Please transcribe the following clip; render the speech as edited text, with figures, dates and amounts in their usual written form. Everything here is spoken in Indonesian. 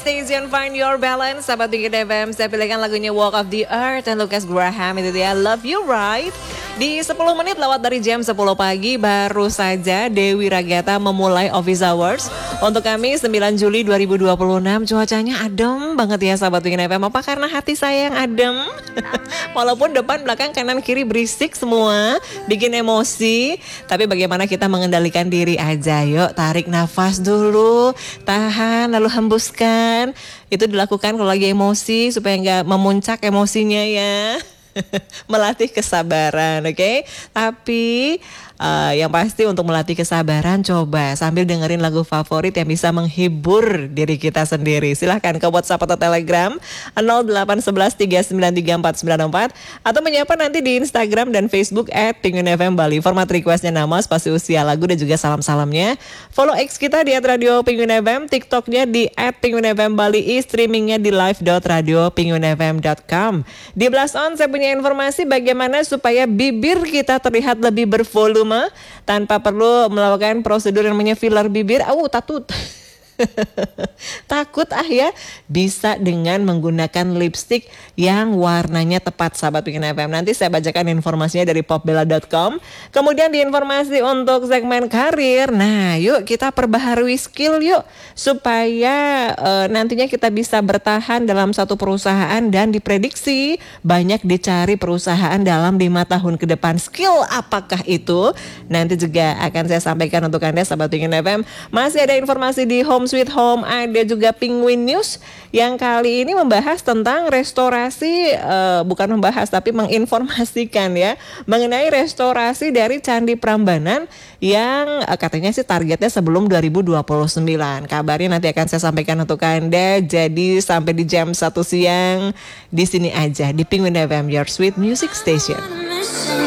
Station, Find Your Balance. Sahabat Bikin FM, saya pilihkan lagunya Walk of the Earth dan Lucas Graham, itu dia Love You Right. Di 10 menit lewat dari jam 10 pagi, baru saja Dewi Ragata memulai office hours. Untuk kami 9 Juli 2026, cuacanya adem banget ya sahabat Bikin FM. Apa karena hati saya yang adem? Walaupun depan, belakang, kanan, kiri berisik semua, bikin emosi. Tapi bagaimana kita mengendalikan diri aja, yuk tarik nafas dulu, tahan, lalu hembuskan. Itu dilakukan kalau lagi emosi supaya nggak memuncak emosinya ya. Melatih kesabaran, oke? Tapi yang pasti untuk melatih kesabaran, coba sambil dengerin lagu favorit yang bisa menghibur diri kita sendiri. Silahkan ke WhatsApp atau Telegram 0811393494 atau menyapa nanti di Instagram dan Facebook @pinguinfm Bali. Format requestnya nama, spasi usia, lagu dan juga salam-salamnya. Follow X kita di @radio Pinguin FM, TikToknya di @pinguinfm Bali, streamingnya di live.radiopinguinfm.com. Di Blast On saya punya informasi bagaimana supaya bibir kita terlihat lebih bervolume tanpa perlu melakukan prosedur yang namanya filler bibir. Takut ya, bisa dengan menggunakan lipstick yang warnanya tepat sahabat Bikin FM. Nanti saya bacakan informasinya dari popbella.com. Kemudian di informasi untuk segmen karir, nah yuk kita perbaharui skill yuk supaya nantinya kita bisa bertahan dalam satu perusahaan dan diprediksi banyak dicari perusahaan dalam 5 tahun ke depan. Skill apakah itu? Nanti juga akan saya sampaikan untuk Anda sahabat Bikin FM. Masih ada informasi di Home Sweet Home, ada juga Penguin News yang kali ini membahas tentang restorasi, bukan membahas tapi menginformasikan ya mengenai restorasi dari Candi Prambanan yang katanya sih targetnya sebelum 2029. Kabarnya nanti akan saya sampaikan untuk Anda. Jadi sampai di jam 1 siang di sini aja di Penguin FM, Your Sweet Music Station.